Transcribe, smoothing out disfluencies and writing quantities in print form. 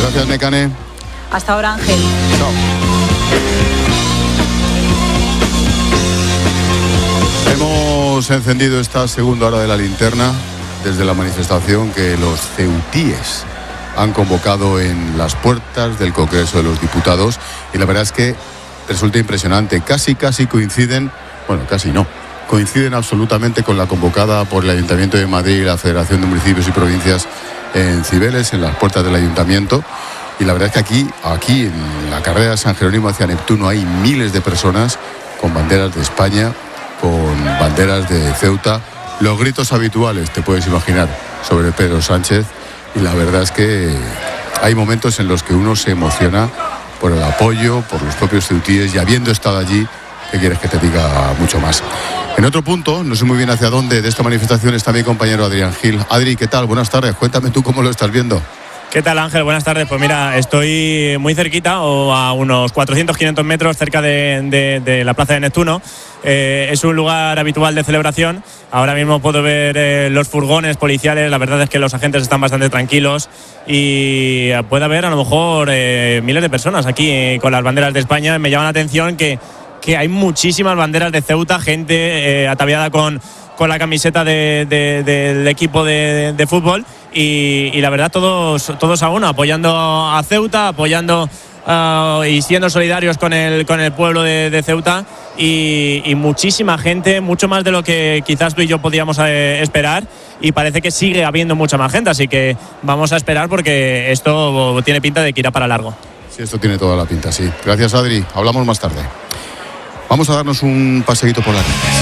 Gracias, Mecane. Hasta ahora, Ángel. Chao. Hemos encendido esta segunda hora de la linterna desde la manifestación que los ceutíes han convocado en las puertas del Congreso de los Diputados, y la verdad es que resulta impresionante. Casi coinciden, bueno, casi no, coinciden absolutamente con la convocada por el Ayuntamiento de Madrid y la Federación de Municipios y Provincias en Cibeles, en las puertas del Ayuntamiento. Y la verdad es que aquí en la carrera de San Jerónimo hacia Neptuno hay miles de personas con banderas de España, con banderas de Ceuta, los gritos habituales, te puedes imaginar, sobre Pedro Sánchez. Y la verdad es que hay momentos en los que uno se emociona por el apoyo, por los propios ceutíes, y habiendo estado allí, ¿qué quieres que te diga mucho más? En otro punto, no sé muy bien hacia dónde de esta manifestación, está mi compañero Adrián Gil. Adri, ¿qué tal? Buenas tardes, cuéntame tú cómo lo estás viendo. ¿Qué tal, Ángel? Buenas tardes. Pues mira, estoy muy cerquita, o a unos 400-500 metros cerca de la plaza de Neptuno. Es un lugar habitual de celebración. Ahora mismo puedo ver los furgones policiales. La verdad es que los agentes están bastante tranquilos y puede haber a lo mejor miles de personas aquí con las banderas de España. Me llama la atención que hay muchísimas banderas de Ceuta, gente ataviada con la camiseta del equipo de fútbol, y la verdad todos a uno, apoyando a Ceuta, apoyando y siendo solidarios con el pueblo de Ceuta, y muchísima gente, mucho más de lo que quizás tú y yo podíamos esperar, y parece que sigue habiendo mucha más gente, así que vamos a esperar porque esto tiene pinta de que irá para largo. Sí, esto tiene toda la pinta, sí. Gracias, Adri. Hablamos más tarde. Vamos a darnos un paseíto por la calle.